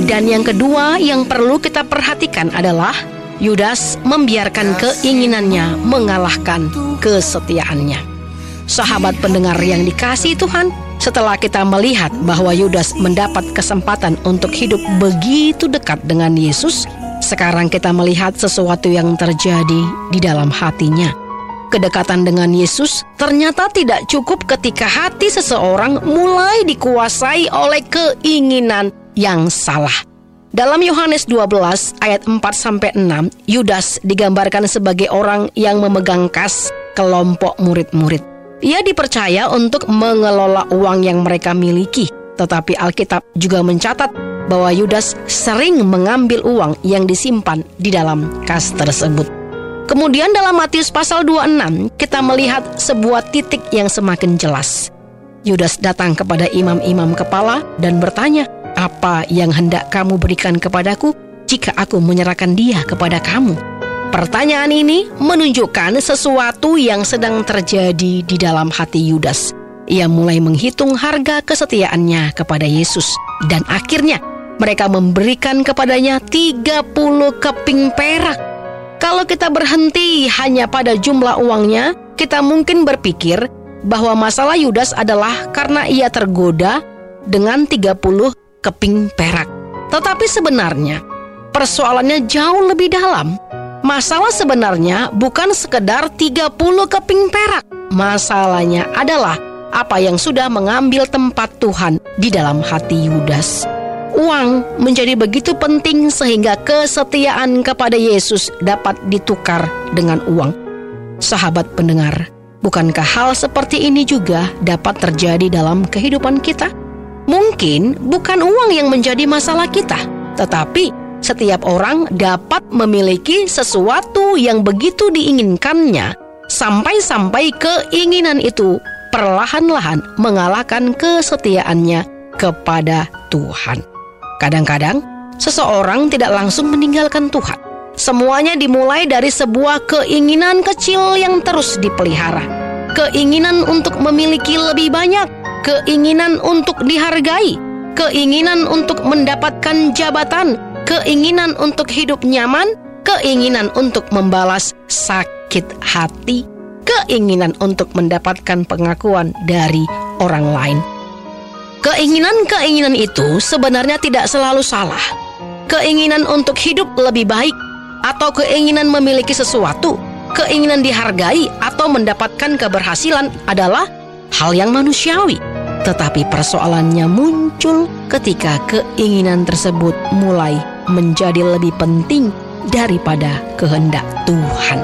Dan yang kedua yang perlu kita perhatikan adalah Yudas membiarkan keinginannya mengalahkan kesetiaannya. Sahabat pendengar yang dikasihi Tuhan, setelah kita melihat bahwa Yudas mendapat kesempatan untuk hidup begitu dekat dengan Yesus, sekarang kita melihat sesuatu yang terjadi di dalam hatinya. Kedekatan dengan Yesus ternyata tidak cukup ketika hati seseorang mulai dikuasai oleh keinginan yang salah. Dalam Yohanes 12 ayat 4-6, Yudas digambarkan sebagai orang yang memegang kas kelompok murid-murid. Ia dipercaya untuk mengelola uang yang mereka miliki, tetapi Alkitab juga mencatat bahwa Yudas sering mengambil uang yang disimpan di dalam kas tersebut. Kemudian dalam Matius pasal 26, kita melihat sebuah titik yang semakin jelas. Yudas datang kepada imam-imam kepala dan bertanya, "Apa yang hendak kamu berikan kepadaku jika aku menyerahkan dia kepada kamu?" Pertanyaan ini menunjukkan sesuatu yang sedang terjadi di dalam hati Yudas. Ia mulai menghitung harga kesetiaannya kepada Yesus, dan akhirnya mereka memberikan kepadanya 30 keping perak. Kalau kita berhenti hanya pada jumlah uangnya, kita mungkin berpikir bahwa masalah Yudas adalah karena ia tergoda dengan 30 keping perak. Tetapi sebenarnya persoalannya jauh lebih dalam. Masalah sebenarnya bukan sekedar 30 keping perak. Masalahnya adalah apa yang sudah mengambil tempat Tuhan di dalam hati Yudas. Uang menjadi begitu penting sehingga kesetiaan kepada Yesus dapat ditukar dengan uang. Sahabat pendengar, bukankah hal seperti ini juga dapat terjadi dalam kehidupan kita? Mungkin bukan uang yang menjadi masalah kita, tetapi setiap orang dapat memiliki sesuatu yang begitu diinginkannya, sampai-sampai keinginan itu perlahan-lahan mengalahkan kesetiaannya kepada Tuhan. Kadang-kadang seseorang tidak langsung meninggalkan Tuhan. Semuanya dimulai dari sebuah keinginan kecil yang terus dipelihara. Keinginan untuk memiliki lebih banyak, keinginan untuk dihargai, keinginan untuk mendapatkan jabatan, keinginan untuk hidup nyaman, keinginan untuk membalas sakit hati, keinginan untuk mendapatkan pengakuan dari orang lain. Keinginan-keinginan itu sebenarnya tidak selalu salah. Keinginan untuk hidup lebih baik, atau keinginan memiliki sesuatu, keinginan dihargai atau mendapatkan keberhasilan adalah hal yang manusiawi. Tetapi persoalannya muncul ketika keinginan tersebut mulai menjadi lebih penting daripada kehendak Tuhan.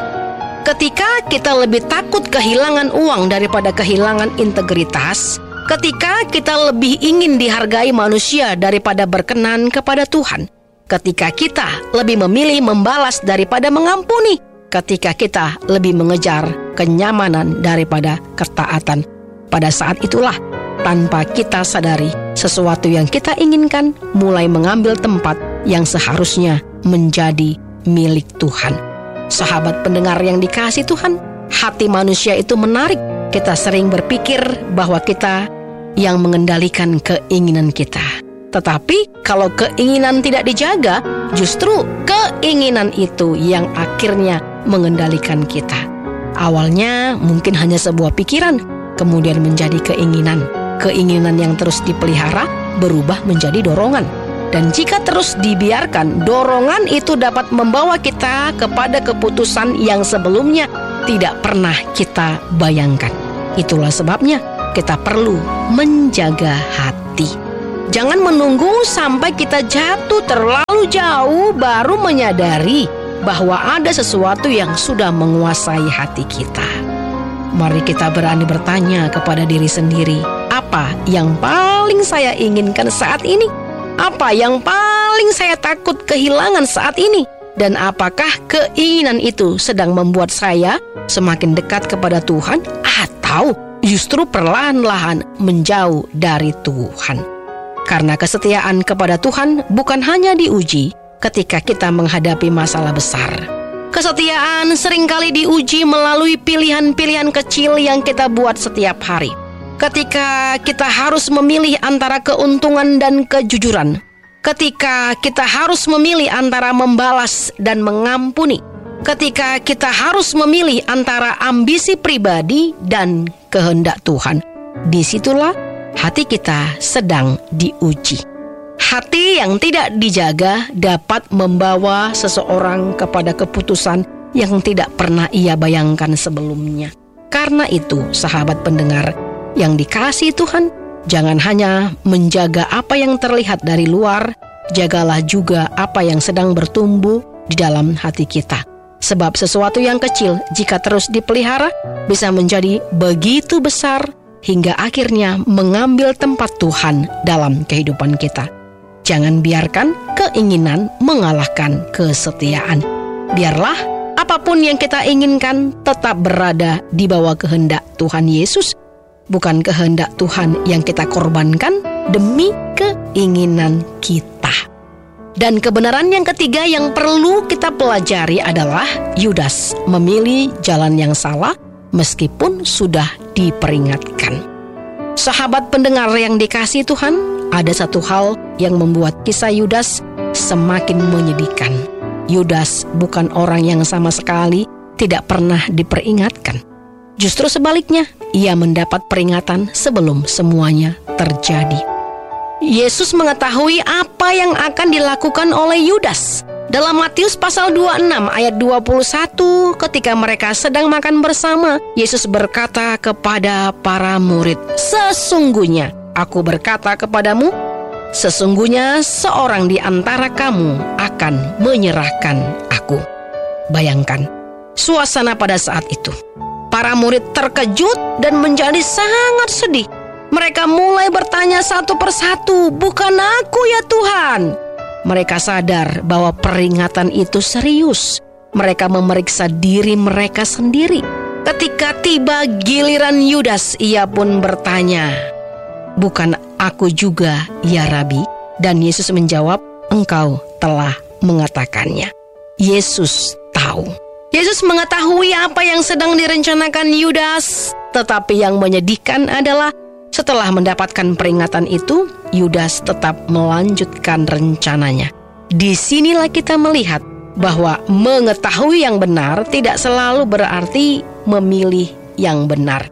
Ketika kita lebih takut kehilangan uang daripada kehilangan integritas, ketika kita lebih ingin dihargai manusia daripada berkenan kepada Tuhan, ketika kita lebih memilih membalas daripada mengampuni, ketika kita lebih mengejar kenyamanan daripada ketaatan, pada saat itulah tanpa kita sadari sesuatu yang kita inginkan mulai mengambil tempat yang seharusnya menjadi milik Tuhan. Sahabat pendengar yang dikasihi Tuhan, hati manusia itu menarik. Kita sering berpikir bahwa kita yang mengendalikan keinginan kita. Tetapi kalau keinginan tidak dijaga, justru keinginan itu yang akhirnya mengendalikan kita. Awalnya mungkin hanya sebuah pikiran, kemudian menjadi keinginan. Keinginan yang terus dipelihara berubah menjadi dorongan. Dan jika terus dibiarkan, dorongan itu dapat membawa kita kepada keputusan yang sebelumnya tidak pernah kita bayangkan. Itulah sebabnya kita perlu menjaga hati. Jangan menunggu sampai kita jatuh terlalu jauh baru menyadari bahwa ada sesuatu yang sudah menguasai hati kita. Mari kita berani bertanya kepada diri sendiri, apa yang paling saya inginkan saat ini? Apa yang paling saya takut kehilangan saat ini? Dan apakah keinginan itu sedang membuat saya semakin dekat kepada Tuhan atau justru perlahan-lahan menjauh dari Tuhan? Karena kesetiaan kepada Tuhan bukan hanya diuji ketika kita menghadapi masalah besar. Kesetiaan seringkali diuji melalui pilihan-pilihan kecil yang kita buat setiap hari. Ketika kita harus memilih antara keuntungan dan kejujuran, ketika kita harus memilih antara membalas dan mengampuni, ketika kita harus memilih antara ambisi pribadi dan kehendak Tuhan, disitulah hati kita sedang diuji. Hati yang tidak dijaga dapat membawa seseorang kepada keputusan yang tidak pernah ia bayangkan sebelumnya. Karena itu, sahabat pendengar yang dikasihi Tuhan, jangan hanya menjaga apa yang terlihat dari luar, jagalah juga apa yang sedang bertumbuh di dalam hati kita. Sebab sesuatu yang kecil jika terus dipelihara bisa menjadi begitu besar hingga akhirnya mengambil tempat Tuhan dalam kehidupan kita. Jangan biarkan keinginan mengalahkan kesetiaan. Biarlah apapun yang kita inginkan tetap berada di bawah kehendak Tuhan Yesus, bukan kehendak Tuhan yang kita korbankan demi keinginan kita. Dan kebenaran yang ketiga yang perlu kita pelajari adalah Yudas memilih jalan yang salah meskipun sudah diperingatkan. Sahabat pendengar yang dikasihi Tuhan, ada satu hal yang membuat kisah Yudas semakin menyedihkan. Yudas bukan orang yang sama sekali tidak pernah diperingatkan. Justru sebaliknya, ia mendapat peringatan sebelum semuanya terjadi. Yesus mengetahui apa yang akan dilakukan oleh Yudas. Dalam Matius pasal 26 ayat 21, ketika mereka sedang makan bersama, Yesus berkata kepada para murid, "Sesungguhnya aku berkata kepadamu, sesungguhnya seorang di antara kamu akan menyerahkan aku." Bayangkan suasana pada saat itu. Para murid terkejut dan menjadi sangat sedih. Mereka mulai bertanya satu persatu, "Bukan aku ya Tuhan?" Mereka sadar bahwa peringatan itu serius. Mereka memeriksa diri mereka sendiri. Ketika tiba giliran Yudas, ia pun bertanya, "Bukan aku juga ya Rabi?" Dan Yesus menjawab, "Engkau telah mengatakannya." Yesus tahu. Yesus mengetahui apa yang sedang direncanakan Yudas. Tetapi yang menyedihkan adalah setelah mendapatkan peringatan itu, Yudas tetap melanjutkan rencananya. Disinilah kita melihat bahwa mengetahui yang benar tidak selalu berarti memilih yang benar.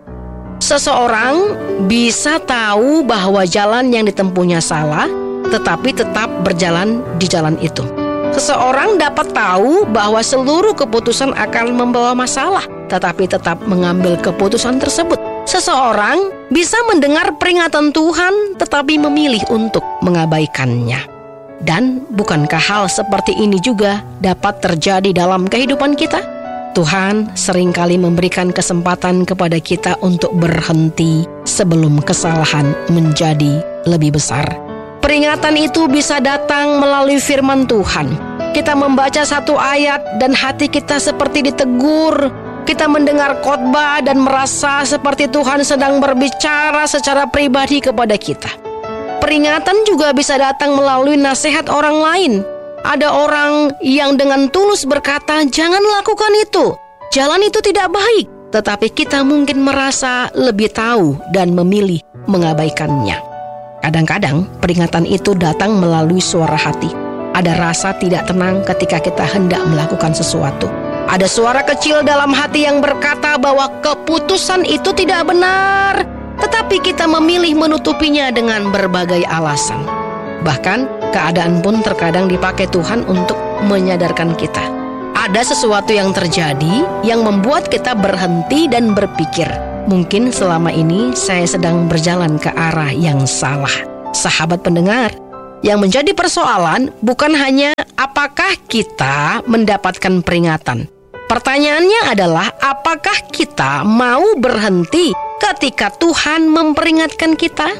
Seseorang bisa tahu bahwa jalan yang ditempuhnya salah, tetapi tetap berjalan di jalan itu. Seseorang dapat tahu bahwa seluruh keputusan akan membawa masalah, tetapi tetap mengambil keputusan tersebut. Seseorang bisa mendengar peringatan Tuhan tetapi memilih untuk mengabaikannya. Dan bukankah hal seperti ini juga dapat terjadi dalam kehidupan kita? Tuhan seringkali memberikan kesempatan kepada kita untuk berhenti sebelum kesalahan menjadi lebih besar. Peringatan itu bisa datang melalui firman Tuhan. Kita membaca satu ayat dan hati kita seperti ditegur. Kita mendengar khotbah dan merasa seperti Tuhan sedang berbicara secara pribadi kepada kita. Peringatan juga bisa datang melalui nasihat orang lain. Ada orang yang dengan tulus berkata, "Jangan lakukan itu, jalan itu tidak baik." Tetapi kita mungkin merasa lebih tahu dan memilih mengabaikannya. Kadang-kadang peringatan itu datang melalui suara hati. Ada rasa tidak tenang ketika kita hendak melakukan sesuatu. Ada suara kecil dalam hati yang berkata bahwa keputusan itu tidak benar, tetapi kita memilih menutupinya dengan berbagai alasan. Bahkan keadaan pun terkadang dipakai Tuhan untuk menyadarkan kita. Ada sesuatu yang terjadi yang membuat kita berhenti dan berpikir, mungkin selama ini saya sedang berjalan ke arah yang salah. Sahabat pendengar, yang menjadi persoalan bukan hanya apakah kita mendapatkan peringatan. Pertanyaannya adalah apakah kita mau berhenti ketika Tuhan memperingatkan kita?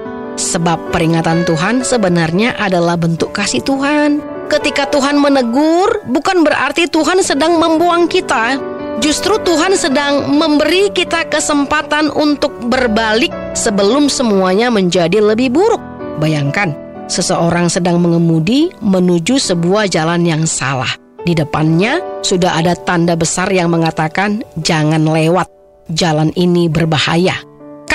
Sebab peringatan Tuhan sebenarnya adalah bentuk kasih Tuhan. Ketika Tuhan menegur, bukan berarti Tuhan sedang membuang kita. Justru Tuhan sedang memberi kita kesempatan untuk berbalik sebelum semuanya menjadi lebih buruk. Bayangkan, seseorang sedang mengemudi menuju sebuah jalan yang salah. Di depannya sudah ada tanda besar yang mengatakan jangan lewat, jalan ini berbahaya.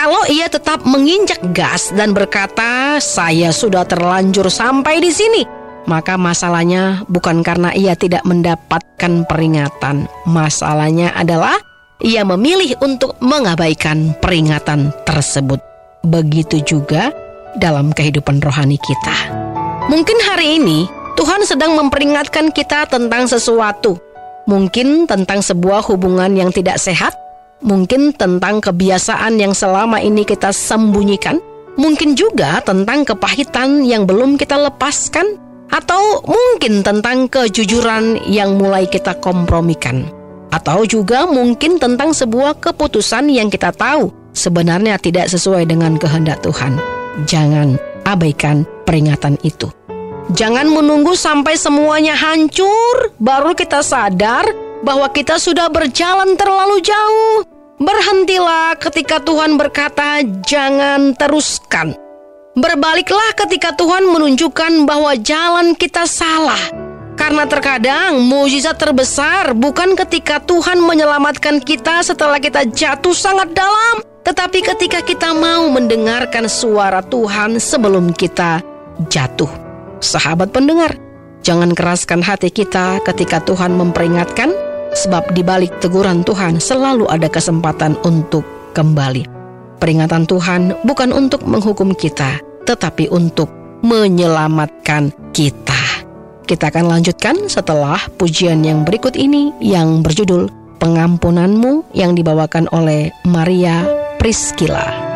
Kalau ia tetap menginjak gas dan berkata, "Saya sudah terlanjur sampai di sini," maka masalahnya bukan karena ia tidak mendapatkan peringatan. Masalahnya adalah ia memilih untuk mengabaikan peringatan tersebut. Begitu juga dalam kehidupan rohani kita. Mungkin hari ini Tuhan sedang memperingatkan kita tentang sesuatu. Mungkin tentang sebuah hubungan yang tidak sehat. Mungkin tentang kebiasaan yang selama ini kita sembunyikan. Mungkin juga tentang kepahitan yang belum kita lepaskan. Atau mungkin tentang kejujuran yang mulai kita kompromikan. Atau juga mungkin tentang sebuah keputusan yang kita tahu sebenarnya tidak sesuai dengan kehendak Tuhan. Jangan abaikan peringatan itu. Jangan menunggu sampai semuanya hancur baru kita sadar bahwa kita sudah berjalan terlalu jauh. Berhentilah ketika Tuhan berkata jangan teruskan. Berbaliklah ketika Tuhan menunjukkan bahwa jalan kita salah. Karena terkadang mukjizat terbesar bukan ketika Tuhan menyelamatkan kita setelah kita jatuh sangat dalam, tetapi ketika kita mau mendengarkan suara Tuhan sebelum kita jatuh. Sahabat pendengar, jangan keraskan hati kita ketika Tuhan memperingatkan, sebab di balik teguran Tuhan selalu ada kesempatan untuk kembali. Peringatan Tuhan bukan untuk menghukum kita, tetapi untuk menyelamatkan kita. Kita akan lanjutkan setelah pujian yang berikut ini yang berjudul Pengampunanmu, yang dibawakan oleh Maria Priscilla.